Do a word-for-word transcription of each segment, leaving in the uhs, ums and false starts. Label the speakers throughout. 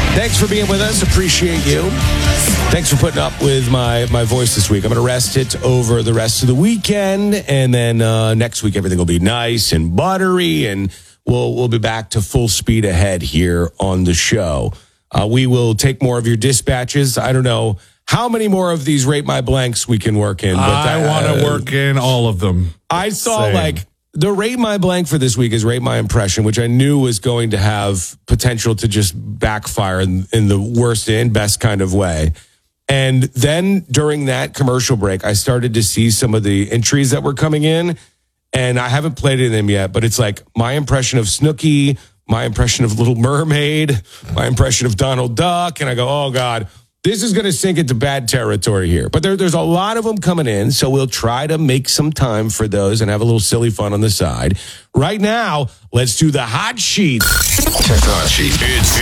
Speaker 1: Thanks for being with us. Appreciate you. Thanks for putting up with my, my voice this week. I'm going to rest it over the rest of the weekend, and then uh, next week everything will be nice and buttery, and we'll we'll be back to full speed ahead here on the show. Uh, we will take more of your dispatches. I don't know how many more of these Rate My Blanks we can work in. But
Speaker 2: I want to
Speaker 1: uh,
Speaker 2: work in all of them.
Speaker 1: I saw
Speaker 2: Same.
Speaker 1: like the Rate My Blank for this week is Rate My Impression, which I knew was going to have potential to just backfire in, in the worst and best kind of way. And then during that commercial break, I started to see some of the entries that were coming in, and I haven't played them yet, but it's like my impression of Snooki, my impression of Little Mermaid, my impression of Donald Duck, and I go, oh, God. This is going to sink into bad territory here. But there, there's a lot of them coming in, so we'll try to make some time for those and have a little silly fun on the side. Right now, let's do the hot sheet.
Speaker 3: Check the hot sheet. It's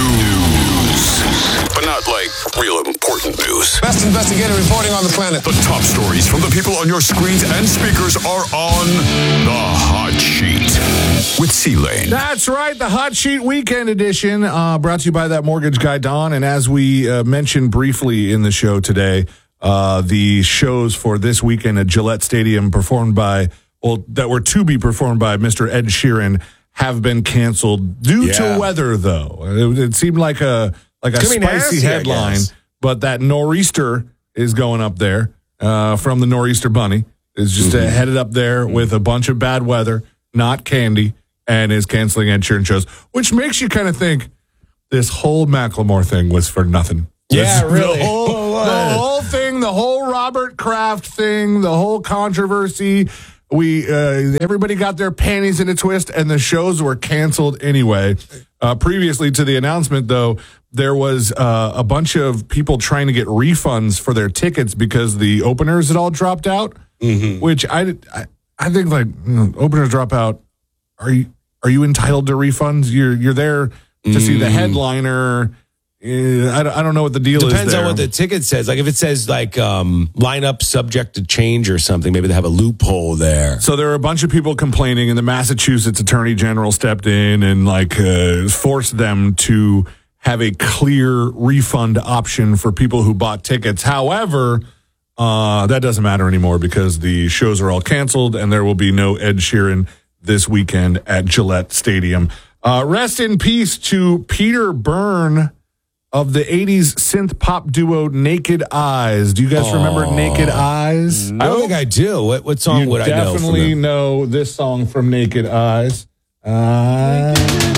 Speaker 3: news. But not like real important news.
Speaker 4: Best investigative reporting on the planet.
Speaker 3: The top stories from the people on your screens and speakers are on the hot sheet with C-Lane.
Speaker 2: That's right, the Hot Sheet Weekend Edition, uh, brought to you by that mortgage guy, Don. And as we uh, mentioned briefly in the show today, uh, the shows for this weekend at Gillette Stadium performed by, well, that were to be performed by Mister Ed Sheeran have been canceled due
Speaker 1: Yeah.
Speaker 2: to weather, though. It, it seemed like a like a
Speaker 1: Could be
Speaker 2: spicy
Speaker 1: nasty, I
Speaker 2: headline,
Speaker 1: guess.
Speaker 2: but that nor'easter is going up there uh, from the Nor'easter Bunny. Is just uh, headed up there with a bunch of bad weather, not candy, and is canceling Ed Sheeran shows, which makes you kind of think this whole Macklemore thing was for nothing.
Speaker 1: Yeah,
Speaker 2: This-
Speaker 1: really.
Speaker 2: The whole, the whole thing, the whole Robert Kraft thing, the whole controversy. We uh, everybody got their panties in a twist, and the shows were canceled anyway. Uh, previously to the announcement, though, there was uh, a bunch of people trying to get refunds for their tickets because the openers had all dropped out. Mm-hmm. Which I, I, I think like you know, openers drop out. Are you are you entitled to refunds? You're you're there to mm. see the headliner. Uh, I, don't, I don't know what the deal
Speaker 1: Depends
Speaker 2: is there.
Speaker 1: on what the ticket says. Like if it says like um, lineup subject to change or something, maybe they have a loophole there.
Speaker 2: So there were a bunch of people complaining, and the Massachusetts Attorney General stepped in and like uh, forced them to have a clear refund option for people who bought tickets. However, uh, that doesn't matter anymore because the shows are all canceled, and there will be no Ed Sheeran this weekend at Gillette Stadium. Uh, rest in peace to Peter Byrne of the eighties synth pop duo Naked Eyes. Do you guys oh. remember Naked Eyes?
Speaker 1: I don't think I do. What, what song
Speaker 2: you
Speaker 1: would I know? You
Speaker 2: definitely know this song from Naked Eyes. Uh,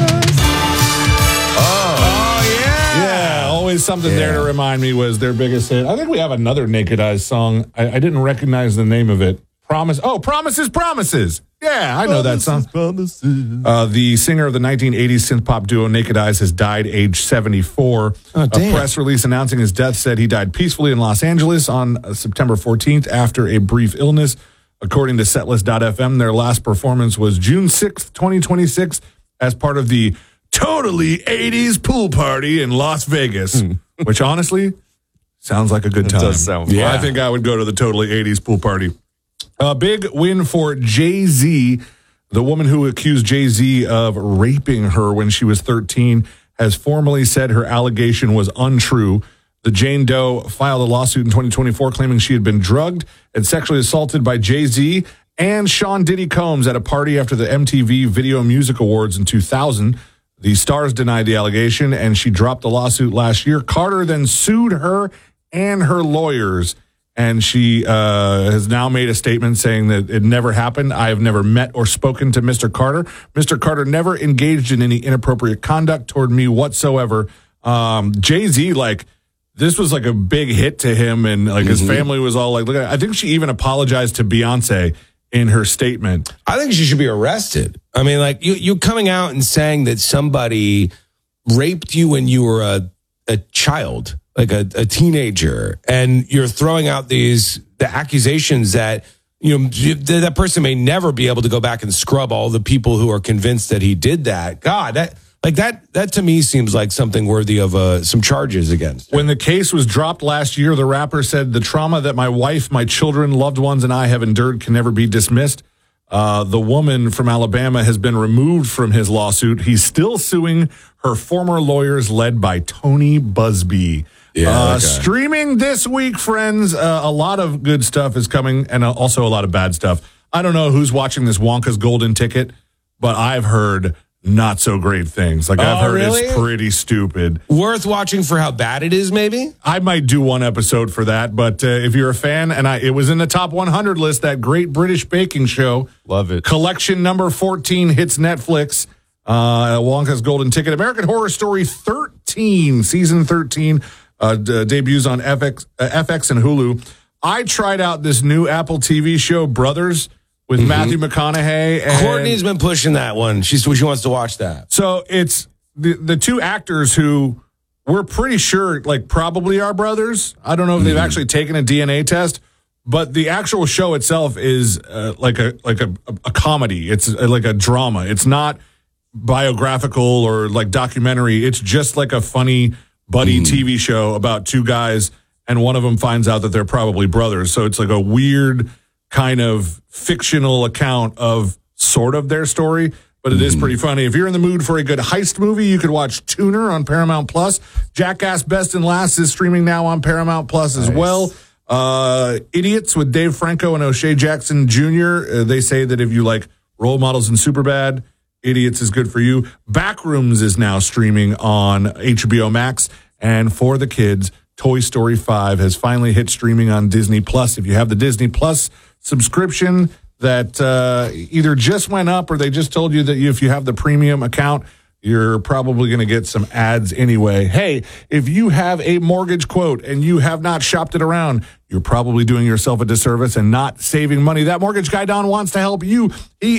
Speaker 1: oh, yeah.
Speaker 2: Yeah, always something
Speaker 1: Yeah.
Speaker 2: there to remind me was their biggest hit. I think we have another Naked Eyes song. I, I didn't recognize the name of it. Promise. Oh, Promises, Promises. Yeah, I know that song. Uh, the singer of the nineteen eighties synth pop duo Naked Eyes has died age seventy-four.
Speaker 1: Oh,
Speaker 2: a
Speaker 1: damn.
Speaker 2: press release announcing his death said he died peacefully in Los Angeles on uh, September fourteenth after a brief illness. According to setlist dot f m, their last performance was June sixth, twenty twenty-six, as part of the Totally eighties Pool Party in Las Vegas, which honestly sounds like a good time.
Speaker 5: does sound
Speaker 1: fun.
Speaker 2: I think I would go to the Totally eighties Pool Party. A big win for Jay-Z. The woman who accused Jay-Z of raping her when she was thirteen has formally said her allegation was untrue. The Jane Doe filed a lawsuit in twenty twenty-four claiming she had been drugged and sexually assaulted by Jay-Z and Sean Diddy Combs at a party after the M T V Video Music Awards in two thousand. The stars denied the allegation, and she dropped the lawsuit last year. Carter then sued her and her lawyers. And she uh, has now made a statement saying that it never happened. I have never met or spoken to Mister Carter. Mister Carter never engaged in any inappropriate conduct toward me whatsoever. Um, Jay-Z, like, this was like a big hit to him, and like mm-hmm. his family was all like, look at it. I think she even apologized to Beyonce in her statement.
Speaker 1: I think she should be arrested. I mean, like, you, you coming out and saying that somebody raped you when you were a, a child, like a, a teenager, and you're throwing out these the accusations that you know that person may never be able to go back and scrub all the people who are convinced that he did that. God, that like that that to me seems like something worthy of uh, some charges against her.
Speaker 2: When the case was dropped last year, the rapper said the trauma that my wife, my children, loved ones, and I have endured can never be dismissed. Uh, the woman from Alabama has been removed from his lawsuit. He's still suing her former lawyers led by Tony Busby.
Speaker 1: Yeah,
Speaker 2: uh,
Speaker 1: okay.
Speaker 2: Streaming this week, friends, uh, a lot of good stuff is coming and also a lot of bad stuff. I don't know who's watching this Wonka's Golden Ticket, but I've heard not so great things. Like, I've
Speaker 1: Oh,
Speaker 2: heard
Speaker 1: really?
Speaker 2: it's pretty stupid.
Speaker 1: Worth watching for how bad it is, maybe?
Speaker 2: I might do one episode for that, but uh, if you're a fan, and I, it was in the top one hundred list, that Great British Baking Show.
Speaker 1: Love it.
Speaker 2: Collection number fourteen hits Netflix. Uh, Wonka's Golden Ticket. American Horror Story thirteen, season thirteen, uh, d- debuts on F X, uh, F X and Hulu. I tried out this new Apple T V show, Brothers, with mm-hmm. Matthew McConaughey. And
Speaker 1: Courtney's been pushing that one. She's, she wants to watch that.
Speaker 2: So it's the, the two actors who we're pretty sure, like, probably are brothers. I don't know if they've mm-hmm. actually taken a D N A test, but the actual show itself is uh, like a like a, a comedy. It's uh, like a drama. It's not biographical or like documentary. It's just like a funny buddy mm-hmm. T V show about two guys, and one of them finds out that they're probably brothers. So it's like a weird kind of fictional account of sort of their story, but it is pretty funny. If you're in the mood for a good heist movie, you could watch Tuner on Paramount Plus. Jackass Best and Last is streaming now on Paramount Plus as
Speaker 1: nice.
Speaker 2: well. Uh, Idiots with Dave Franco and O'Shea Jackson Junior Uh, they say that if you like role models in Superbad, Idiots is good for you. Backrooms is now streaming on H B O Max. And for the kids, Toy Story five has finally hit streaming on Disney Plus. If you have the Disney Plus subscription that uh, either just went up or they just told you that you, if you have the premium account, you're probably going to get some ads anyway. Hey, if you have a mortgage quote and you have not shopped it around, you're probably doing yourself a disservice and not saving money. That mortgage guy, Don, wants to help you. He